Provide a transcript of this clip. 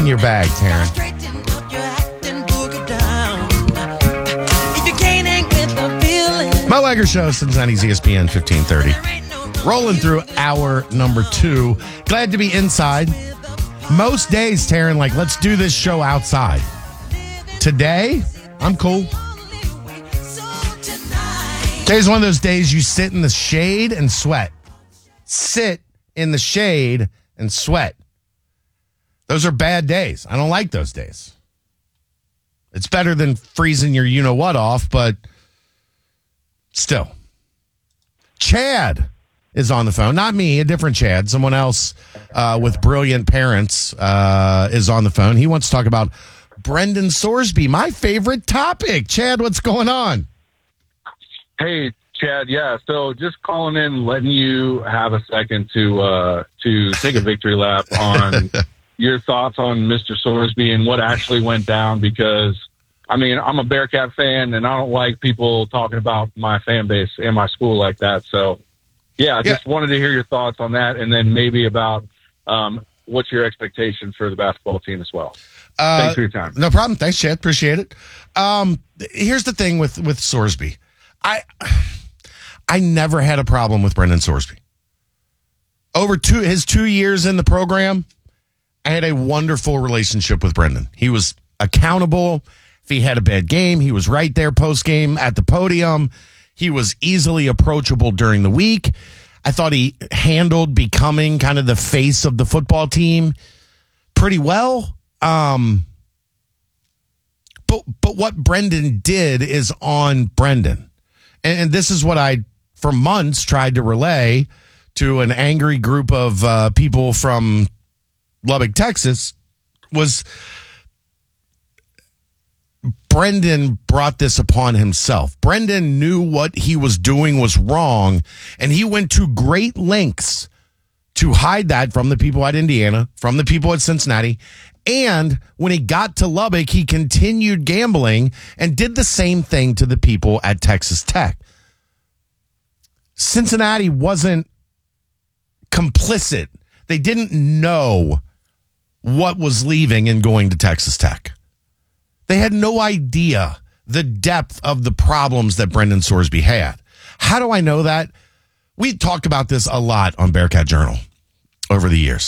in your bag, Taryn. Mo Egger Show, Cincinnati's ESPN 1530. Rolling through hour number 2. Glad to be inside. Most days, Taryn, like, let's do this show outside. Today, I'm cool. Today's one of those days you sit in the shade and sweat. Sit in the shade and sweat. Those are bad days. I don't like those days. It's better than freezing your you-know-what off, but still. Chad is on the phone. Not me, a different Chad. Someone else with brilliant parents is on the phone. He wants to talk about Brendan Sorsby, my favorite topic. Chad, what's going on? Hey, Chad. Yeah, so just calling in, letting you have a second to take a victory lap on your thoughts on Mr. Sorsby and what actually went down, because, I mean, I'm a Bearcat fan, and I don't like people talking about my fan base and my school like that. So, yeah, I just wanted to hear your thoughts on that, and then maybe about what's your expectation for the basketball team as well. Thanks for your time. No problem. Thanks, Chad. Appreciate it. Here's the thing with Sorsby. I never had a problem with Brendan Sorsby. Over his 2 years in the program, I had a wonderful relationship with Brendan. He was accountable. If he had a bad game, he was right there post-game at the podium. He was easily approachable during the week. I thought he handled becoming kind of the face of the football team pretty well. But what Brendan did is on Brendan. And this is what I, for months, tried to relay to an angry group of people from Lubbock, Texas, was Brendan brought this upon himself. Brendan knew what he was doing was wrong, and he went to great lengths to hide that from the people at Indiana, from the people at Cincinnati. And when he got to Lubbock, he continued gambling and did the same thing to the people at Texas Tech. Cincinnati wasn't complicit. They didn't know what was leaving and going to Texas Tech. They had no idea the depth of the problems that Brendan Sorsby had. How do I know that? We talked about this a lot on Bearcat Journal over the years.